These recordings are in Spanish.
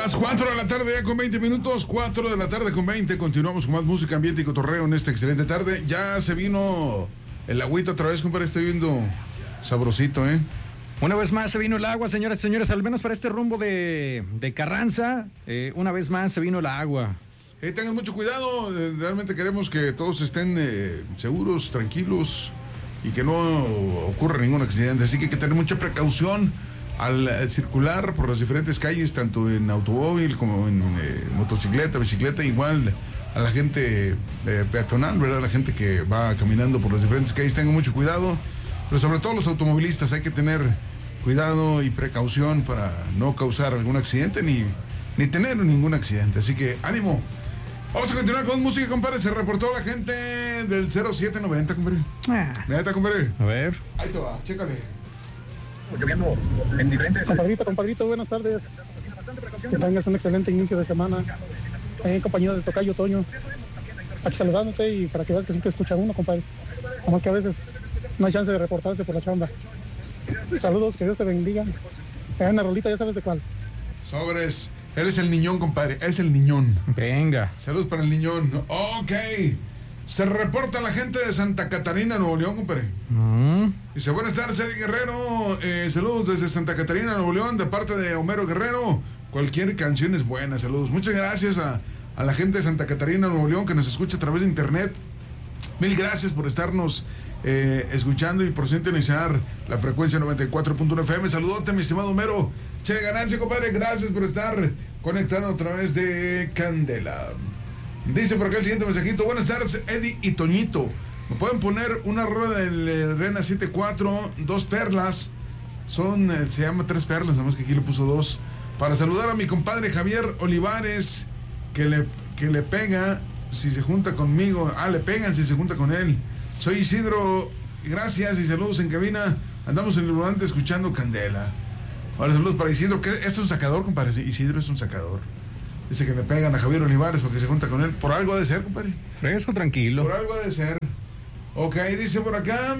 Las 4 de la tarde ya con 20 minutos, 4 de la tarde con 20, continuamos con más música, ambiente y cotorreo en esta excelente tarde. Ya se vino el agüita otra vez, compadre, estoy viendo sabrosito, ¿eh? Una vez más se vino el agua, señoras y señores, al menos para este rumbo de Carranza, una vez más se vino el agua. Tengan mucho cuidado, realmente queremos que todos estén seguros, tranquilos y que no ocurra ningún accidente, así que hay que tener mucha precaución al circular por las diferentes calles, tanto en automóvil como en motocicleta, bicicleta, igual a la gente peatonal, ¿verdad? La gente que va caminando por las diferentes calles, tengan mucho cuidado, pero sobre todo los automovilistas hay que tener cuidado y precaución para no causar algún accidente ni tener ningún accidente, así que ánimo. Vamos a continuar con música, compadre. Se reportó la gente del 0790, compadre. Neta, compadre. A ver. Ahí te va, chécale. Lloviendo en diferentes... Compadrito, buenas tardes. Que tengas un excelente inicio de semana. En compañía de Tocayo Toño. Aquí saludándote y para que veas que sí te escucha uno, compadre. Además que a veces no hay chance de reportarse por la chamba. Saludos, que Dios te bendiga. Una rolita, ya sabes de cuál. Sobres. Él es el niñón, compadre. Es el niñón. Venga. Saludos para el niñón. Ok. Se reporta la gente de Santa Catarina, Nuevo León, compadre. Dice, buenas tardes, Eddie Guerrero. Saludos desde Santa Catarina, Nuevo León, de parte de Homero Guerrero. Cualquier canción es buena. Saludos. Muchas gracias a la gente de Santa Catarina, Nuevo León, que nos escucha a través de internet. Mil gracias por estarnos escuchando y por sintonizar la frecuencia 94.1 FM. Saludote, mi estimado Homero. Che, ganancia, compadre. Gracias por estar conectado a través de Candela. Dice por acá el siguiente mensajito. Buenas tardes, Eddie y Toñito. ¿Me pueden poner una rueda del Rena 74, dos perlas? Se llama tres perlas, nada más que aquí le puso dos. Para saludar a mi compadre Javier Olivares, que le pega si se junta conmigo. Le pegan si se junta con él. Soy Isidro, gracias y saludos en cabina. Andamos en el volante escuchando Candela. Ahora saludos para Isidro, que es un sacador, compadre. Isidro es un sacador. Dice que le pegan a Javier Olivares porque se junta con él. Por algo ha de ser, compadre. Fresco, tranquilo. Por algo ha de ser. Ok, dice por acá,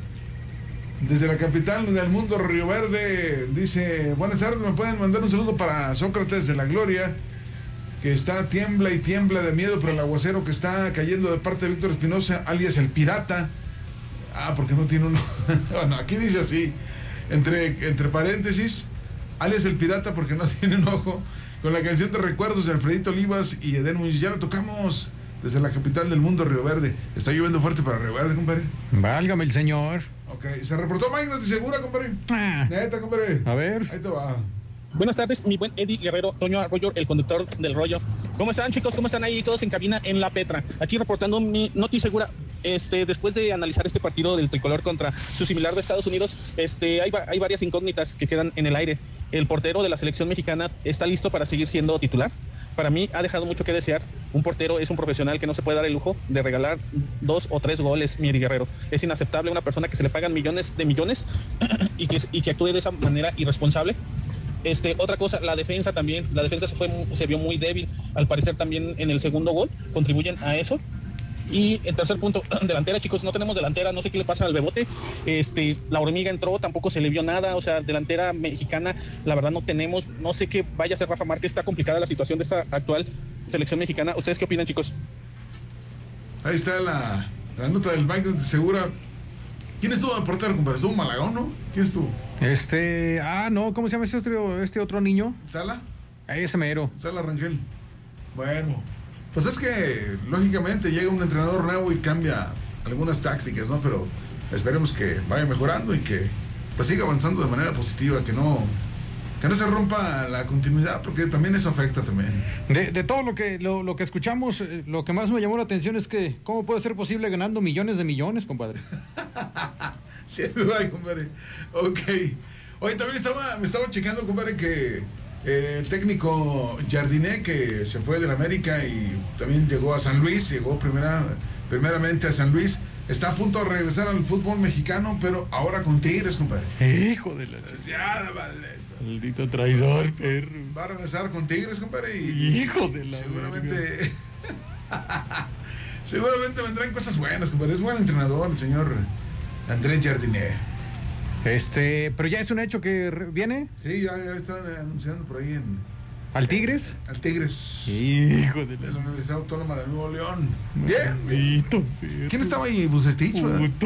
desde la capital del mundo, Río Verde, dice, buenas tardes, me pueden mandar un saludo para Sócrates de la Gloria, que está tiembla y tiembla de miedo por el aguacero que está cayendo de parte de Víctor Espinosa, alias el Pirata. Porque no tiene uno. Bueno, aquí dice así, entre paréntesis, alias el Pirata porque no tiene un ojo, con la canción de recuerdos de Alfredito Olivas y Edén Muñiz. Ya la tocamos desde la capital del mundo, Río Verde. Está lloviendo fuerte para Río Verde, compadre. Válgame el señor. Ok, se reportó Mike, ¿no te segura, compadre? Neta, compadre. A ver. Ahí te va. Buenas tardes, mi buen Eddie Guerrero, Toño Arroyo, el conductor del rollo. ¿Cómo están, chicos? ¿Cómo están ahí todos en cabina en La Petra? Aquí reportando mi noti segura. Después de analizar este partido del tricolor contra su similar de Estados Unidos, hay varias incógnitas que quedan en el aire. El portero de la selección mexicana está listo para seguir siendo titular. Para mí ha dejado mucho que desear. Un portero es un profesional que no se puede dar el lujo de regalar 2 o 3 goles, mi Eddie Guerrero. Es inaceptable una persona que se le pagan millones de millones y que actúe de esa manera irresponsable. Otra cosa, la defensa también. La defensa se vio muy débil. Al parecer también en el segundo gol contribuyen a eso. Y en tercer punto, delantera, chicos, no tenemos delantera, no sé qué le pasa al Bebote. La Hormiga entró, tampoco se le vio nada, o sea, delantera mexicana, la verdad no tenemos, no sé qué vaya a hacer Rafa Márquez, está complicada la situación de esta actual selección mexicana. ¿Ustedes qué opinan, chicos? Ahí está la nota del Mike de Segura. ¿Quién estuvo de portero, compadre? ¿Estuvo Malagón, no? ¿Quién estuvo? No, ¿cómo se llama este otro niño? ¿Tala? Ese mero. Tala Rangel. Bueno, pues es que lógicamente llega un entrenador nuevo y cambia algunas tácticas, ¿no? Pero esperemos que vaya mejorando y que pues siga avanzando de manera positiva, que no se rompa la continuidad, porque también eso afecta también. De todo lo que escuchamos, lo que más me llamó la atención es que ¿cómo puede ser posible ganando millones de millones, compadre? Sí, compadre. Ok. Oye, también me estaba checando, compadre, que el técnico Jardiné, que se fue del América y también llegó a San Luis, llegó primeramente a San Luis, está a punto de regresar al fútbol mexicano, pero ahora con Tigres, compadre. Hijo de la... Ya, vale. Maldito traidor, perro. Va a regresar con Tigres, compadre, hijo de la... Seguramente... seguramente vendrán cosas buenas, compadre. Es buen entrenador el señor Andrés Jardiné. Pero ya es un hecho que viene. Sí, ya están anunciando por ahí ¿Al Tigres? Al Tigres. Hijo de la Universidad Autónoma de Nuevo León. Bien. ¿Quién estaba ahí? Bucetich.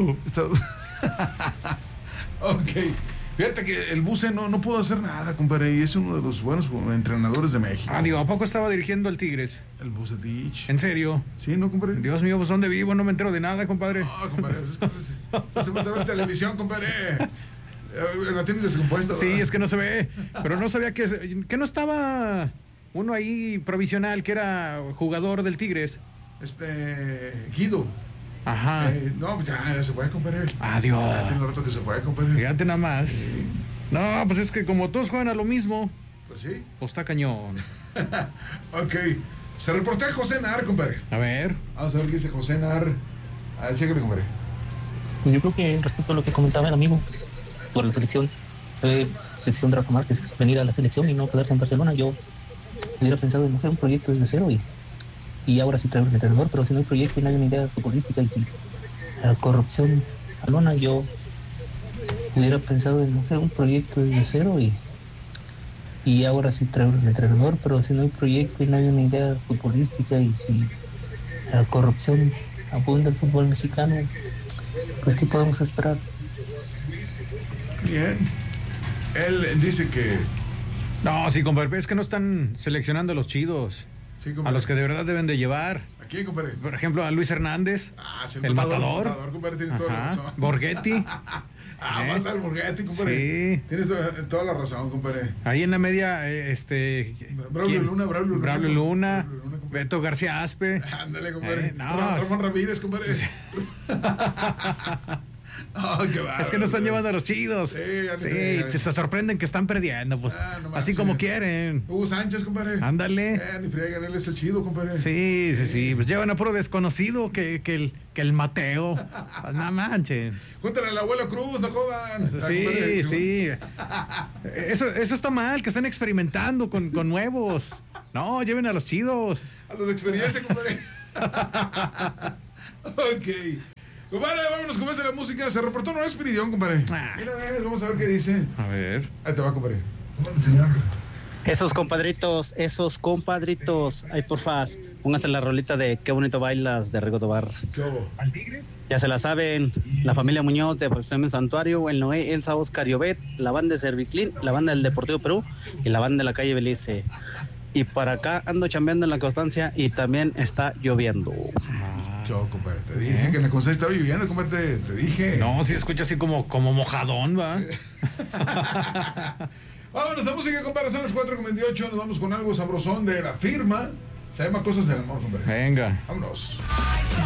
Ok. Fíjate que el Buce no pudo hacer nada, compadre, y es uno de los buenos entrenadores de México. Digo, ¿a poco estaba dirigiendo al Tigres? El Bucetich. ¿En serio? Sí, ¿no, compadre? Dios mío, pues ¿dónde vivo? No me entero de nada, compadre. No, compadre, se puede ver televisión, compadre. La tienes descompuesta, ¿verdad? Sí, es que no se ve, pero no sabía que no estaba uno ahí provisional, que era jugador del Tigres. Guido. Ajá. No, pues ya se fue, compadre. Adiós. Ya tiene un rato que se fue, compadre. Fíjate nada más. Sí. No, pues es que como todos juegan a lo mismo. Pues sí. Pues está cañón. Ok. Se reporta José Nar, compadre. A ver. Vamos a ver qué dice José Nar. A ver, chécale, compadre. Pues yo creo que respecto a lo que comentaba el amigo sobre la selección, decisión de Rafa Márquez, venir a la selección y no quedarse en Barcelona. Yo hubiera pensado en hacer un proyecto desde cero y ahora sí traer un entrenador, pero si no hay proyecto y no hay una idea futbolística y si la corrupción alona, yo hubiera pensado en hacer un proyecto desde cero y ahora sí traer un entrenador, pero si no hay proyecto y no hay una idea futbolística y si la corrupción abunda el fútbol mexicano, pues ¿qué podemos esperar? Bien. Él dice que... No, sí, compadre, es que no están seleccionando a los chidos. Sí, compadre. A los que de verdad deben de llevar. ¿A quién, compadre? Por ejemplo, a Luis Hernández. Sí, el matador. El matador, compadre, tienes toda la razón. Borghetti. Mata al Borghetti, compadre. Sí. Tienes toda la razón, compadre. Ahí en la media, Braulio Luna, Beto García Aspe. Ándale, compadre. No, Ramón Ramírez, compadre. Oh, qué es que no están llevando a los chidos. Sí, se sorprenden que están perdiendo, pues. Así como quieren. Hugo Sánchez, compadre. Ándale. Ni friegan, él es el chido, compadre. Sí. Pues llevan a puro desconocido que el Mateo. Pues, no manchen. Júntale a la abuela Cruz, no jodan. Sí. Eso está mal, que estén experimentando con nuevos. No, lleven a los chidos. A los de experiencia, compadre. Ok. Compadre, vámonos con más de la música. Se reportó no Espiridión, compadre. Mira, vamos a ver qué dice. A ver. Ahí te va, compadre. Esos compadritos. Ay, porfa, póngase la rolita de Qué bonito bailas de Rigo Tobar. ¿Qué hubo? Ya se la saben. La familia Muñoz de Proximidad Santuario, el Noé, Elsa, Oscar y Obed, la banda de Serviclín, la banda del Deportivo Perú y la banda de la calle Belice. Y para acá ando chambeando en la Constancia y también está lloviendo. Yo, compadre, te dije que en la Constancia estaba viviendo, compadre, te dije. No, si escucha así como mojadón, ¿va? Sí. Vámonos a música, compadre, son las 4:28, nos vamos con algo sabrosón de La Firma. Se llama Cosas del Amor, compadre. Venga. Vámonos.